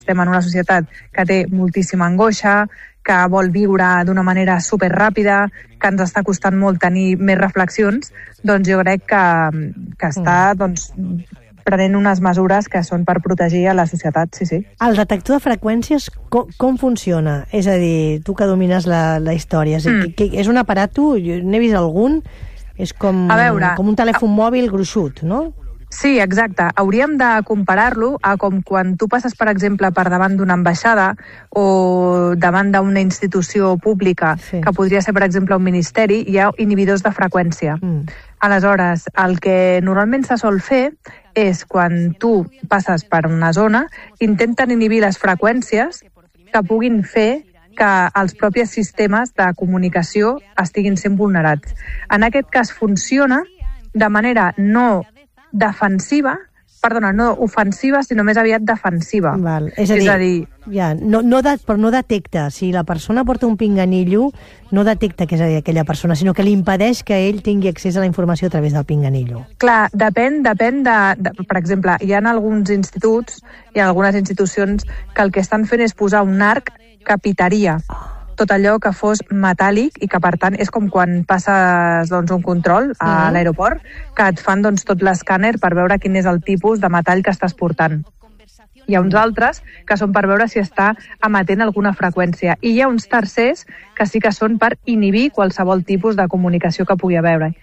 estem en una societat que té moltíssima angoixa, que vol viure d'una manera superràpida, que ens està costant molt tenir més reflexions, doncs jo crec que està prenent unes mesures que són per protegir a la societat, sí. El detector de freqüències, com funciona? És a dir, tu que domines la història, és un aparato, n'he vist algun, és com un telèfon mòbil gruixut, no? Sí, exacte. Hauríem de comparar-lo a com quan tu passes, per exemple, per davant d'una ambaixada o davant d'una institució pública, que podria ser, per exemple, un ministeri, hi ha inhibidors de freqüència. Aleshores, el que normalment se sol fer és, quan tu passes per una zona, intenten inhibir les freqüències que puguin fer que els propis sistemes de comunicació estiguin sent vulnerats. En aquest cas funciona de manera no ofensiva, sinó més aviat defensiva. És a dir, però no detecta. Si la persona porta un pinganillo, no detecta que és aquella persona, sinó que li impedeix que ell tingui accés a la informació a través del pinganillo. Clar, depèn de... Per exemple, hi ha alguns instituts, hi ha algunes institucions que el que estan fent és posar un arc que pitaria tot allò que fos metàl·lic i que, per tant, és com quan passes un control a l'aeroport, que et fan tot l'escàner per veure quin és el tipus de metall que estàs portant. Hi ha uns altres que són per veure si està emetent alguna freqüència. I hi ha uns tercers que sí que són per inhibir qualsevol tipus de comunicació que pugui haver.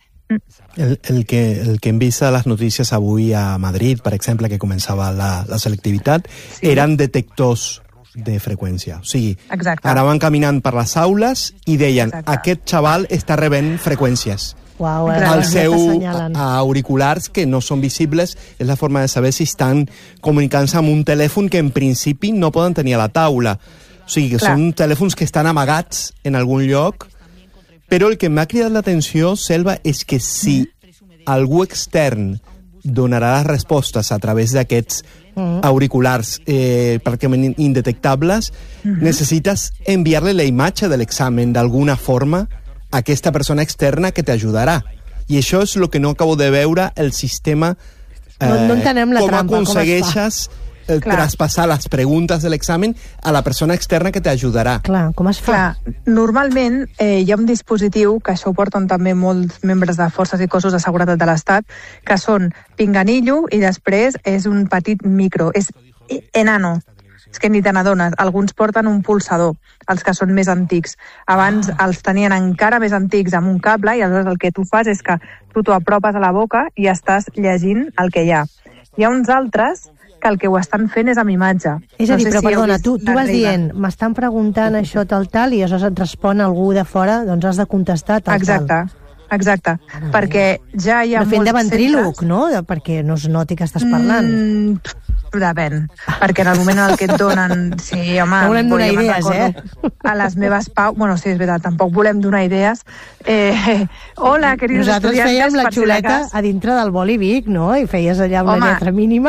El que hem vist a les notícies avui a Madrid, per exemple, que començava la selectivitat, eren detectors de freqüència. O sigui, anaven caminant per les aules i deien, aquest xaval està rebent freqüències. Els seus auriculars, que no són visibles, és la forma de saber si estan comunicant-se amb un telèfon que en principi no poden tenir a la taula. O sigui, que són telèfons que estan amagats en algun lloc, però el que m'ha cridat l'atenció, Selva, és que si algú extern donarà les respostes a través d'aquests auriculars pràcticament indetectables, necessites enviar-li la imatge de l'examen d'alguna forma a aquesta persona externa que t'ajudarà. I això és el que no acabo de veure el sistema, no entenem la com trampa, aconsegueixes traspassar les preguntes de l'examen a la persona externa que t'ajudarà. Clar, com es fa? Normalment hi ha un dispositiu, que això ho porten també molts membres de forces i cossos de seguretat de l'Estat, que són pinganillo i després és un petit micro, és enano. És que ni te n'adones. Alguns porten un pulsador, els que són més antics. Abans els tenien encara més antics amb un cable i aleshores el que tu fas és que tu t'ho apropes a la boca i estàs llegint el que hi ha. Hi ha uns altres que el que ho estan fent és amb imatge. És a dir, però perdona, tu vas dient, m'estan preguntant això tal, i aleshores et respon algú de fora, doncs has de contestar tal. Exacte, perquè ja hi ha molts centres... de ventríloc, no? Perquè no es noti que estàs parlant. Depèn, perquè en el moment en el que et donen... Sí, home... No volem donar idees, A les meves pau... Bueno, sí, és veritat, tampoc volem donar idees. Hola, queridos estudiantes... Nosaltres fèiem la xuleta a dintre del boli Vic, no? I feies allà amb la lletra mínima.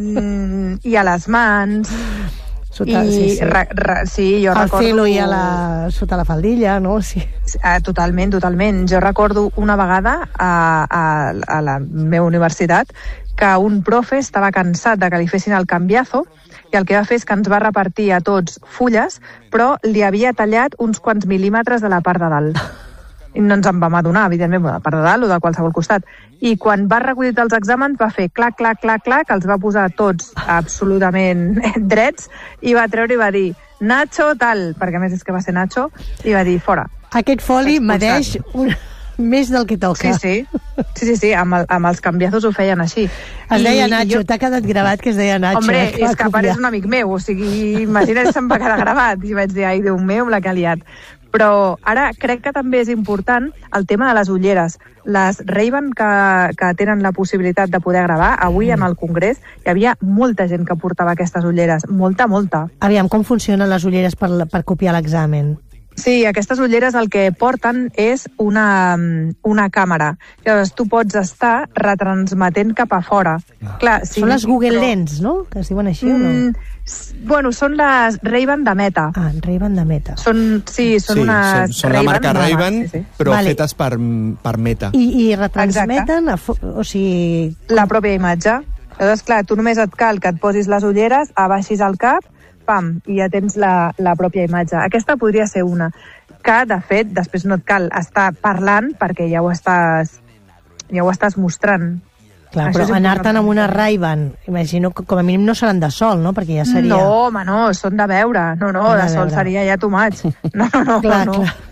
I a les mans... Sí, jo recordo... El filo i sota la faldilla, no? Sí. Totalment. Jo recordo una vegada a la meva universitat que un profe estava cansat de que li fessin el canviazo i el que va fer és que ens va repartir a tots fulles, però li havia tallat uns quants mil·límetres de la part de dalt. I no ens en vam adonar, evidentment, de la part de dalt o de qualsevol costat. I quan va recollir els exàmens va fer clac, clac, clac, clac, els va posar tots absolutament drets i va treure i va dir Nacho tal, perquè a més és que va ser Nacho, i va dir fora. Aquest foli medeix més del que toca. Sí, amb els canviazos ho feien així. Es deia Nacho, t'ha quedat gravat que es deia Nacho. Hombre, és que a part és un amic meu, o sigui, imagina't, se'm va quedar gravat. I vaig dir, ai, Déu meu, la que ha liat. Però ara crec que també és important el tema de les ulleres. Les Ray-Ban que tenen la possibilitat de poder gravar, avui en el Congrés hi havia molta gent que portava aquestes ulleres, molta. Aviam, com funcionen les ulleres per copiar l'examen? Sí, aquestes ulleres el que porten és una càmera. Llavors, tu pots estar retransmetent cap a fora. Clar, sí, són les Google Lens, no? Que es diuen així o no? Bueno, són les Ray-Ban de Meta. Ray-Ban de Meta. Són unes són la marca Ray-Ban, però fetes per Meta. I retransmeten, o sigui... La pròpia imatge. Llavors, clar, tu només et cal que et posis les ulleres, abaixis el cap, pam, i ja tens la pròpia imatge. Aquesta podria ser una, que, de fet, després no et cal estar parlant perquè ja ho estàs mostrant. Clar, però anar-te'n amb una Ray-Ban, imagino que com a mínim no seran de sol, no? Perquè ja seria... No, home, no, són de veure. No, de sol seria ja too much. No. Clar.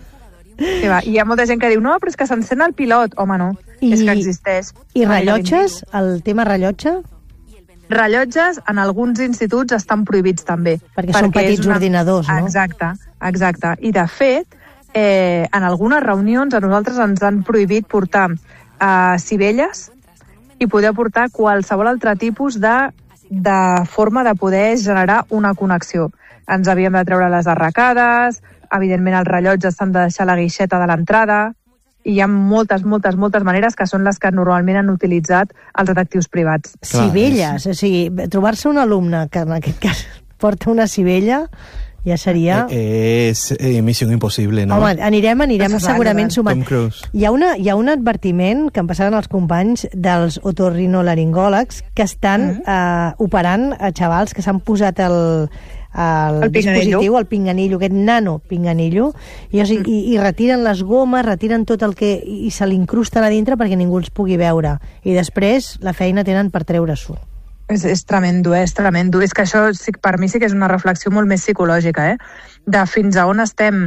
I hi ha molta gent que diu, no, però és que s'encén el pilot. Home, no, és que existeix. I rellotges? El tema rellotge? Rellotges en alguns instituts estan prohibits també. Perquè són petits ordinadors, no? Exacte. I de fet, en algunes reunions a nosaltres ens han prohibit portar sivelles i poder portar qualsevol altre tipus de forma de poder generar una connexió. Ens havíem de treure les arracades, evidentment els rellotges s'han de deixar a la guixeta de l'entrada, i hi ha moltes maneres que són les que normalment han utilitzat els detectius privats. Sivelles, o sigui, trobar-se un alumne que en aquest cas porta una sivella ja seria... És missió impossible, no? Home, anirem segurament sumant. Hi ha un advertiment que em passaven els companys dels otorrinolaringòlegs que estan operant a xavals que s'han posat el dispositiu, el pinganillo, aquest nano pinganillo, i retiren les gomes, retiren tot el que... i se l'incrusten a dintre perquè ningú els pugui veure. I després la feina tenen per treure-s'ho. És tremendo, és tremendo. És que això per mi sí que és una reflexió molt més psicològica, de fins a on estem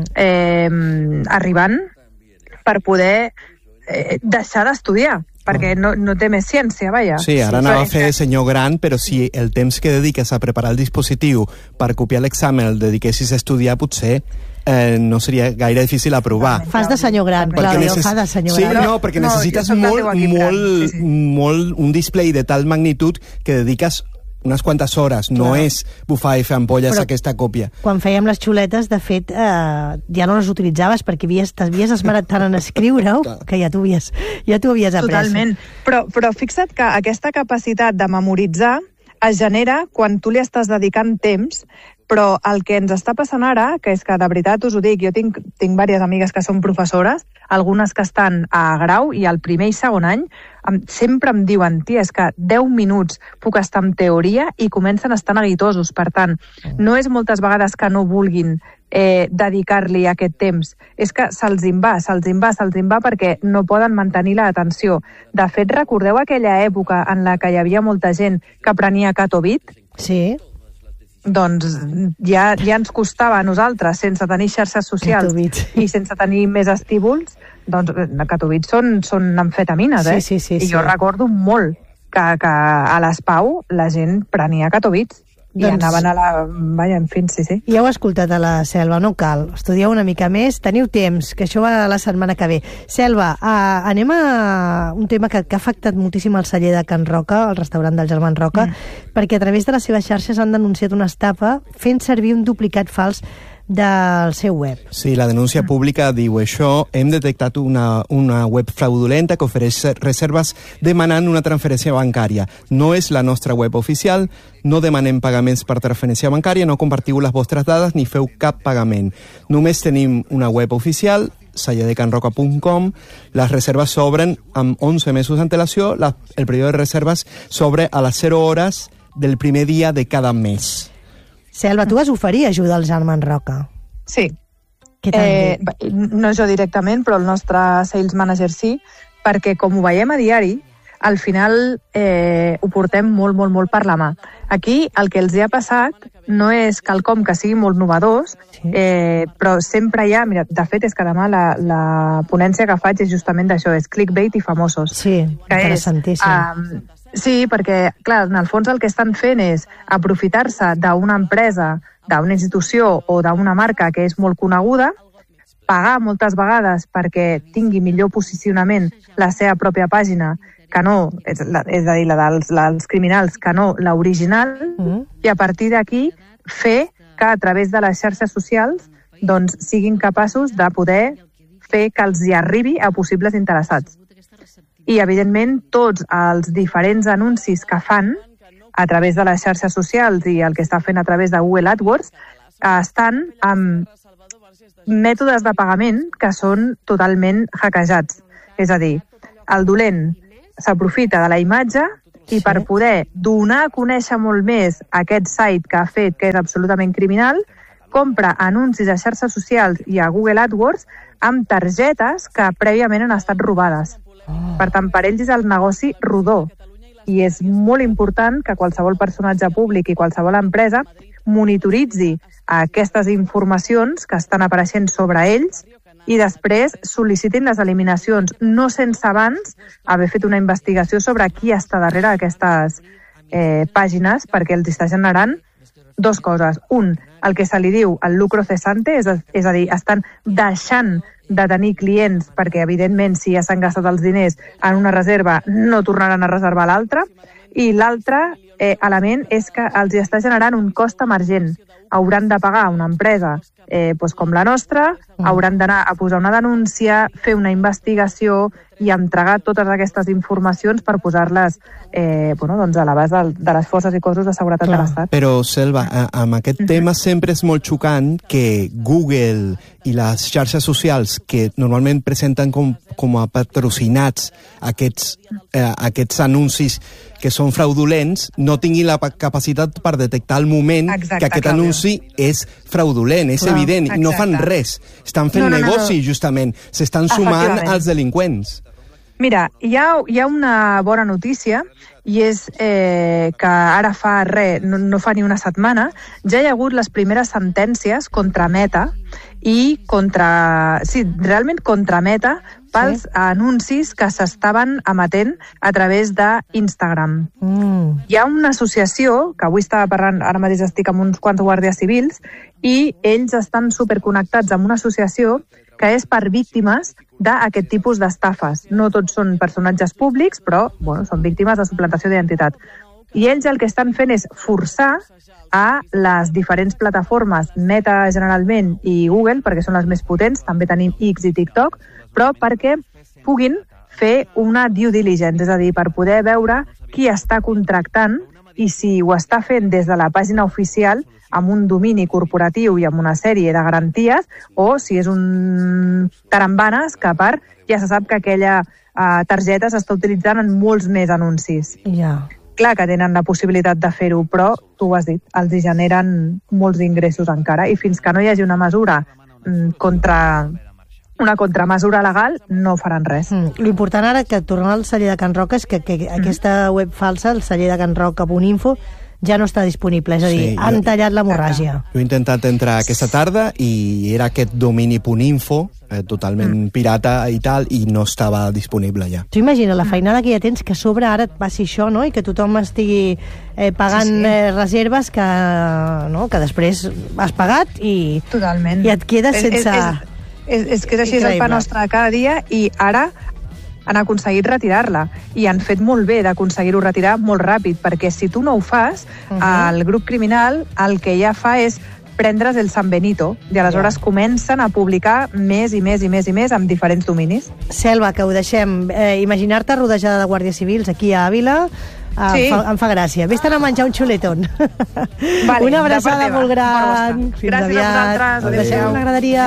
arribant per poder deixar d'estudiar, perquè no té més ciència, vaja. Sí, ara anava a fer senyor gran, però si el temps que dediques a preparar el dispositiu per copiar l'examen el dediquessis a estudiar, potser no seria gaire difícil aprovar. Fas de senyor gran, Claudio, fa de senyor gran. Sí, no, perquè necessites molt un display de tal magnitud que dediques unes quantes hores, no és bufar i fer ampolles aquesta còpia. Quan fèiem les xuletes, de fet, ja no les utilitzaves perquè t'havies esmerat tant en escriure-ho que ja t'ho havies après. Totalment. Però fixa't que aquesta capacitat de memoritzar es genera quan tu li estàs dedicant temps, però el que ens està passant ara, que és que de veritat us ho dic, jo tinc diverses amigues que són professores, algunes que estan a grau i al primer i segon any, sempre em diuen, tia, és que 10 minuts puc estar en teoria i comencen a estar neguitosos. Per tant, no és moltes vegades que no vulguin dedicar-li aquest temps, és que se'ls en va perquè no poden mantenir l'atenció. De fet, recordeu aquella època en la que hi havia molta gent que prenia Catovit? Sí. Doncs ja ens costava a nosaltres, sense tenir xarxes socials i sense tenir més estímuls, doncs Catovits són amfetamines, Sí. I jo recordo molt que a l'Espau la gent prenia Catovits i anaven a la... Vaja, en fi, sí. Ja heu escoltat a la Selva, no cal. Estudieu una mica més, teniu temps, que això va la setmana que ve. Selva, anem a un tema que ha afectat moltíssim el celler de Can Roca, el restaurant dels germans Roca, perquè a través de les seves xarxes han denunciat una estafa fent servir un duplicat fals del seu web. Sí, la denúncia pública diu això. Hem detectat una web fraudulenta que ofereix reserves demanant una transferència bancària. No és la nostra web oficial, no demanem pagaments per transferència bancària, no compartiu les vostres dades ni feu cap pagament. Només tenim una web oficial, cellerdecanroca.com. Les reserves s'obren amb 11 mesos d'antelació. El període de reserves s'obre a les 0 hores del primer dia de cada mes. Selva, tu vas oferir ajuda als germans Roca. Sí. Què t'han dit? No jo directament, però el nostre sales manager sí, perquè com ho veiem a diari, al final ho portem molt per la mà. Aquí el que els ha passat no és quelcom que sigui molt novedós, però sempre hi ha... Mira, de fet, és que demà la ponència que faig és justament d'això, és clickbait i famosos. Sí, interessantíssim. Sí, perquè, clar, en el fons el que estan fent és aprofitar-se d'una empresa, d'una institució o d'una marca que és molt coneguda, pagar moltes vegades perquè tingui millor posicionament la seva pròpia pàgina, que no, és a dir, la dels criminals, que no l'original, i a partir d'aquí fer que a través de les xarxes socials doncs siguin capaços de poder fer que els hi arribi a possibles interessats. I, evidentment, tots els diferents anuncis que fan a través de les xarxes socials i el que està fent a través de Google AdWords estan amb mètodes de pagament que són totalment hackejats. És a dir, el dolent s'aprofita de la imatge I per poder donar a conèixer molt més aquest site que ha fet, que és absolutament criminal, compra anuncis a xarxes socials i a Google AdWords amb targetes que prèviament han estat robades. Per tant, per ells és el negoci rodó. I és molt important que qualsevol personatge públic i qualsevol empresa monitoritzi aquestes informacions que estan apareixent sobre ells i després sol·licitin les eliminacions, no sense abans haver fet una investigació sobre qui està darrere d'aquestes pàgines, perquè els està generant dues coses. Un, el que se li diu el lucro cesante, és a dir, estan deixant de tenir clients perquè, evidentment, si ja s'han gastat els diners en una reserva, no tornaran a reservar l'altra. I l'altre element és que els està generant un cost emergent. Hauran de pagar una empresa com la nostra, hauran d'anar a posar una denúncia, fer una investigació i entregar totes aquestes informacions per posar-les a l'abast de les forces i cossos de seguretat de l'Estat. Però, Selva, amb aquest tema sempre és molt xocant que Google i les xarxes socials, que normalment presenten com a patrocinats aquests anuncis que són fraudulents, no tinguin la capacitat per detectar el moment que aquest anunci és fraudulent, és evident, i no fan res. Estan fent negoci, justament. S'estan sumant als delinqüents. Mira, hi ha una bona notícia, i és que ara no fa ni una setmana, ja hi ha hagut les primeres sentències contra Meta i realment contra Meta pels anuncis que s'estaven emetent a través d'Instagram. Hi ha una associació, que avui estava parlant, ara mateix estic amb uns quants guàrdies civils, i ells estan superconnectats amb una associació que és per víctimes d'aquest tipus d'estafes. No tots són personatges públics, però són víctimes de suplantació d'identitat. I ells el que estan fent és forçar a les diferents plataformes, Meta generalment i Google, perquè són les més potents, també tenim X i TikTok, però perquè puguin fer una due diligence, és a dir, per poder veure qui està contractant i si ho està fent des de la pàgina oficial amb un domini corporatiu i amb una sèrie de garanties, o si és un tarambanes que a part ja se sap que aquella targeta s'està utilitzant en molts més anuncis. Clar que tenen la possibilitat de fer-ho, però, tu ho has dit, els generen molts ingressos encara, i fins que no hi hagi una mesura una contramesura legal, no faran res. L'important ara, que tornem al celler de Can Roca, és que aquesta web falsa, el celler de Can Roca.info, ja no està disponible, és a dir, han tallat l'hemorràgia. Jo he intentat entrar aquesta tarda i era aquest domini.info, totalment pirata i tal, i no estava disponible ja. Tu imagina la feinada que ja tens, que a sobre ara et passi això, no?, i que tothom estigui pagant reserves que després has pagat i et quedes sense... És que és així, és el pa nostre de cada dia, i ara han aconseguit retirar-la, i han fet molt bé d'aconseguir-ho retirar molt ràpid, perquè si tu no ho fas, el grup criminal el que ja fa és prendre's el San Benito, i aleshores comencen a publicar més i més i més i més amb diferents dominis. Selva, que ho deixem. Imaginar-te rodejada de guàrdies civils aquí a Àvila em fa gràcia. Vés-te'n a menjar un xuletón. Una abraçada molt gran. Gràcies a vosaltres. Ho deixem a la graderia.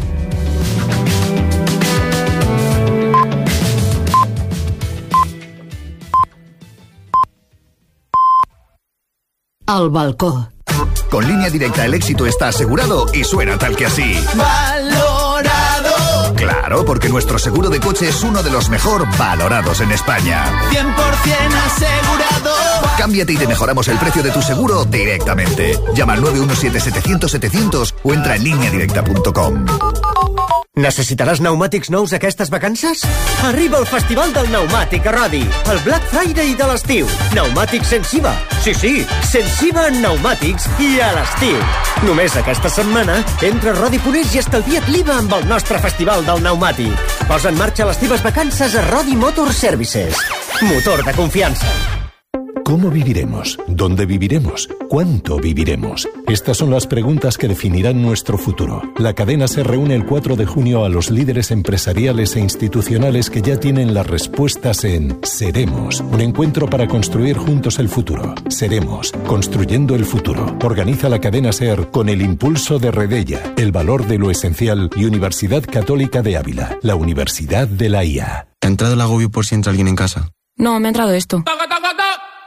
Al balcó. Con Línea Directa el éxito está asegurado y suena tal que así. ¡Valorado! Claro, porque nuestro seguro de coche es uno de los mejor valorados en España. 100% asegurado. Cámbiate y te mejoramos el precio de tu seguro directamente. Llama al 917-700-700 o entra en lineadirecta.com. Necessitaràs pneumàtics nous aquestes vacances? Arriba el Festival del Pneumàtic a Rodi, el Black Friday de l'estiu. Pneumàtics sense IVA. Sí, sense IVA en pneumàtics i a l'estiu. Només aquesta setmana, entra a Rodi.es i estalvia't l'IVA amb el nostre Festival del Pneumàtic. Posa en marxa les teves vacances a Rodi Motor Services. Motor de confianza. ¿Cómo viviremos? ¿Dónde viviremos? ¿Cuánto viviremos? Estas son las preguntas que definirán nuestro futuro. La cadena SER reúne el 4 de junio a los líderes empresariales e institucionales que ya tienen las respuestas en Seremos, un encuentro para construir juntos el futuro. Seremos, construyendo el futuro. Organiza la cadena SER con el impulso de Redella, el valor de lo esencial y Universidad Católica de Ávila, la Universidad de la IA. ¿Ha entrado el agobio por si entra alguien en casa? No, me ha entrado esto.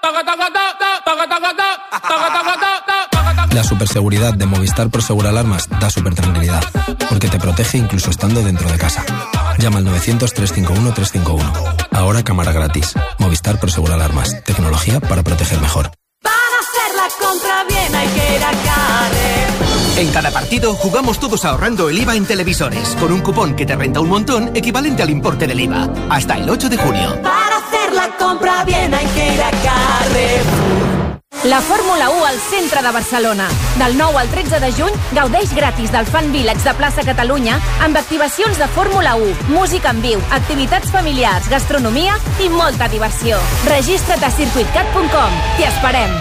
La superseguridad de Movistar Prosegur Alarmas da supertranquilidad, porque te protege incluso estando dentro de casa. Llama al 900-351-351. Ahora cámara gratis. Movistar Prosegur Alarmas. Tecnología para proteger mejor. Para hacer la compra bien hay que ir a Carrefour. En cada partido jugamos todos ahorrando el IVA en televisores, con un cupón que te renta un montón equivalente al importe del IVA. Hasta el 8 de junio. Para hacer la compra bien hay que ir a Carrefour. La Fórmula 1 al centre de Barcelona. Del 9 al 13 de juny, gaudeix gratis del Fan Village de Plaça Catalunya amb activacions de Fórmula 1, música en viu, activitats familiars, gastronomia i molta diversió. Registra't a circuitcat.com. T'hi esperem.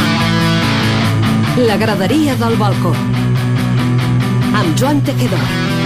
La graderia del balcó. Amb Joan Tejedor.